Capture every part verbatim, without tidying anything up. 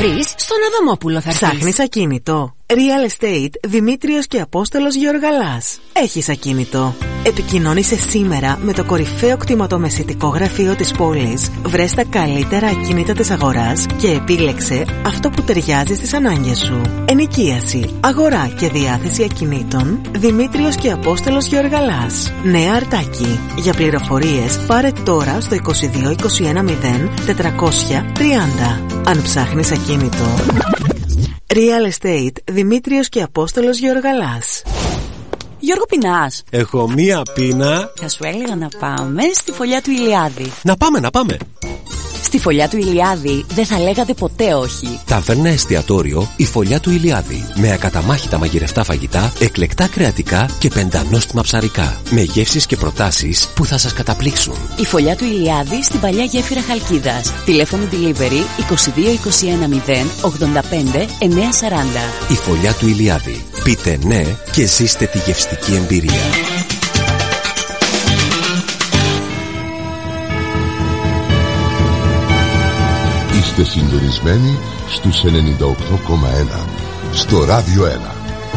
βρεις, στον Αδαμόπουλο θα έρθεις. Ψάχνεις ακίνητο? Real Estate Δημήτριος και Απόστολος Γεωργαλάς. Έχεις ακίνητο? Επικοινώνησε σήμερα με το κορυφαίο κτηματομεσητικό γραφείο της πόλης. Βρες τα καλύτερα ακίνητα της αγοράς και επίλεξε αυτό που ταιριάζει στις ανάγκες σου. Ενοικίαση, αγορά και διάθεση ακινήτων. Δημήτριος και Απόστολος Γεωργαλάς. Νέα Αρτάκη. Για πληροφορίες πάρε τώρα στο είκοσι δύο είκοσι ένα μηδέν τετρακόσια τριάντα. Αν ψάχνεις ακίνητο, Real Estate Δημήτριος και Απόστολος Γεωργαλάς. Γιώργο, πεινάς? Έχω μία πείνα. Θα σου έλεγα να πάμε στη φωλιά του Ηλιάδη. Να πάμε, να πάμε. Στη φωλιά του Ηλιάδη δεν θα λέγατε ποτέ όχι. Ταβέρνα εστιατόριο η Φωλιά του Ηλιάδη. Με ακαταμάχητα μαγειρευτά φαγητά, εκλεκτά κρεατικά και πεντανόστιμα ψαρικά. Με γεύσεις και προτάσεις που θα σας καταπλήξουν. Η Φωλιά του Ηλιάδη στην παλιά γέφυρα Χαλκίδας. Τηλέφωνο delivery είκοσι δύο είκοσι ένα μηδέν ογδόντα πέντε εννιακόσια σαράντα. Η Φωλιά του Ηλιάδη. Πείτε ναι και ζήστε τη γευστική εμπειρία. Είστε συντονισμένοι στους ενενήντα οκτώ κόμμα ένα στο Ράδιο ένα.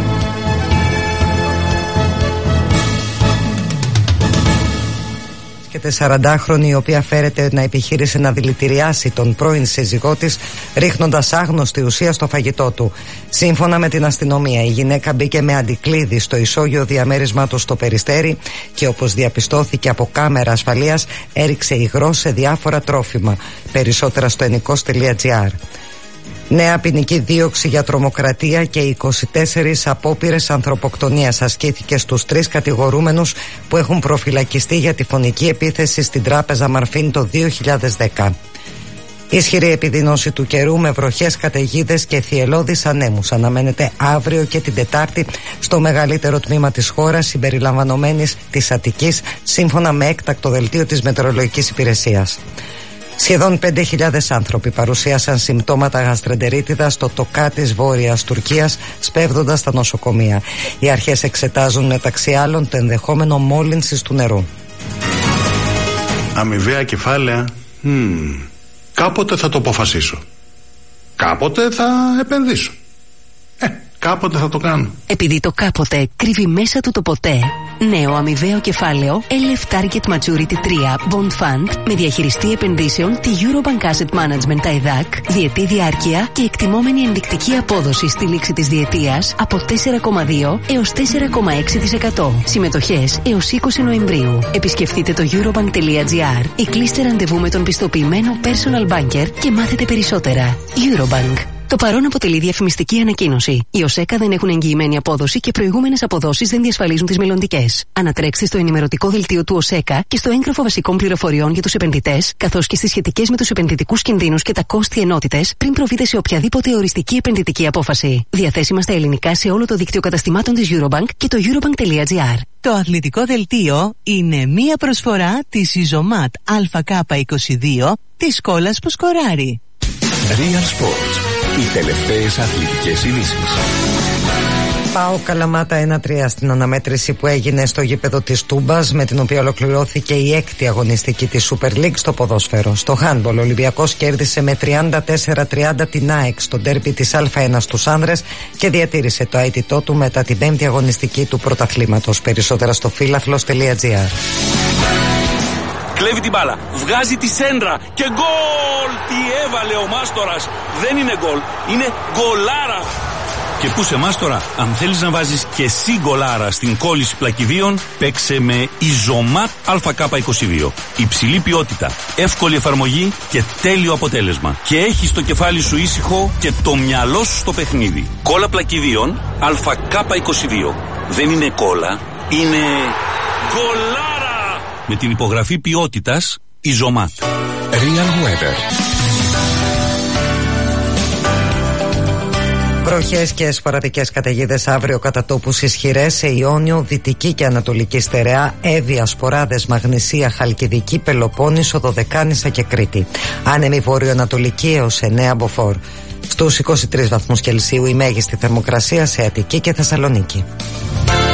Και σαραντάχρονη η οποία φέρεται να επιχείρησε να δηλητηριάσει τον πρώην σύζυγό της ρίχνοντας άγνωστη ουσία στο φαγητό του. Σύμφωνα με την αστυνομία, η γυναίκα μπήκε με αντικλείδι στο ισόγειο διαμέρισμά του στο Περιστέρι και, όπως διαπιστώθηκε από κάμερα ασφαλείας, έριξε υγρό σε διάφορα τρόφιμα. Περισσότερα στο ενικός τελεία τζι άρ. Νέα ποινική δίωξη για τρομοκρατία και είκοσι τέσσερις απόπειρες ανθρωποκτονίας ασκήθηκε στους τρεις κατηγορούμενους που έχουν προφυλακιστεί για τη φωνική επίθεση στην τράπεζα Μαρφίν το δύο χιλιάδες δέκα. Ισχυρή επιδείνωση του καιρού με βροχές, καταιγίδες και θυελλώδεις ανέμους αναμένεται αύριο και την Τετάρτη στο μεγαλύτερο τμήμα της χώρας συμπεριλαμβανομένης της Αττικής, σύμφωνα με έκτακτο δελτίο της Μετεωρολογικής Υπηρεσίας. Σχεδόν πέντε χιλιάδες άνθρωποι παρουσίασαν συμπτώματα γαστρεντερίτιδα στο Τοκά της Βόρειας Τουρκίας, σπέβδοντας στα νοσοκομεία. Οι αρχές εξετάζουν μεταξύ άλλων το ενδεχόμενο μόλυνσης του νερού. Αμοιβαία κεφάλαια. Hmm. Κάποτε θα το αποφασίσω. Κάποτε θα επενδύσω. Ε, κάποτε θα το κάνω. Επειδή το κάποτε κρύβει μέσα του το ποτέ. Νέο αμοιβαίο κεφάλαιο ελ εφ Target Maturity τρία Bond Fund με διαχειριστή επενδύσεων τη Eurobank Asset Management τα ΕΔΑΚ, διετή διάρκεια και εκτιμόμενη ενδεικτική απόδοση στη λήξη της διετίας από τέσσερα κόμμα δύο έως τέσσερα κόμμα έξι τοις εκατό. Συμμετοχές έως είκοσι Νοεμβρίου. Επισκεφτείτε το eurobank τελεία τζι άρ ή κλείστε ραντεβού με τον πιστοποιημένο personal banker και μάθετε περισσότερα. Eurobank. Το παρόν αποτελεί διαφημιστική ανακοίνωση. Οι ΟΣΕΚΑ δεν έχουν εγγυημένη απόδοση και προηγούμενες αποδόσεις δεν διασφαλίζουν τις μελλοντικές. Ανατρέξτε στο ενημερωτικό δελτίο του ΟΣΕΚΑ και στο έγγραφο βασικών πληροφοριών για τους επενδυτές, καθώς και στις σχετικές με τους επενδυτικούς κινδύνους και τα κόστη ενότητες, πριν προβείτε σε οποιαδήποτε οριστική επενδυτική απόφαση. Διαθέσιμα στα ελληνικά σε όλο το δίκτυο καταστημάτων της Eurobank και το eurobank τελεία τζι άρ. Το αθλητικό δελτίο είναι μία προσφορά της Ιζωμάτ Α Κ είκοσι δύο της Κόλας που σκοράρει. Real Sports. Οι τελευταίες αθλητικές ειδήσεις. ΠΑΟΚ Καλαμάτα ένα τρία στην αναμέτρηση που έγινε στο γήπεδο της Τούμπας, με την οποία ολοκληρώθηκε η έκτη αγωνιστική της Super League στο ποδόσφαιρο. Στο handball, ο Ολυμπιακός κέρδισε με τριάντα τέσσερα τριάντα την ΑΕΚ στο ντέρμπι της Α1 στους άνδρες και διατήρησε το αίτητό του μετά την πέμπτη αγωνιστική του πρωταθλήματος. Περισσότερα στο φίλαθλος τελεία τζι άρ. Κλέβει την μπάλα, βγάζει τη σέντρα και γκολ! Τι έβαλε ο Μάστορας! Δεν είναι γκολ, είναι γκολάρα! Και πού σε Μάστορα, αν θέλεις να βάζεις και εσύ γκολάρα στην κόλληση πλακιδίων, παίξε με Ιζωμάτ Α Κ είκοσι δύο. Υψηλή ποιότητα, εύκολη εφαρμογή και τέλειο αποτέλεσμα. Και έχεις το κεφάλι σου ήσυχο και το μυαλό σου στο παιχνίδι. Κόλλα πλακιδίων Α Κ είκοσι δύο. Δεν είναι κόλλα, είναι γκολάρα! Με την υπογραφή ποιότητας Ιζωμάτ. Real Weather. Βροχές και σποραδικές καταιγίδες αύριο κατά τόπους ισχυρές σε Ιόνιο, Δυτική και Ανατολική Στερεά, Εύβοια, Σποράδες, Μαγνησία, Χαλκιδική, Πελοπόννησο, Δωδεκάνησα και Κρήτη. Άνεμη βορειοανατολική έως εννέα μποφόρ. Στους είκοσι τρεις βαθμούς Κελσίου η μέγιστη θερμοκρασία σε Αττική και Θεσσαλονίκη.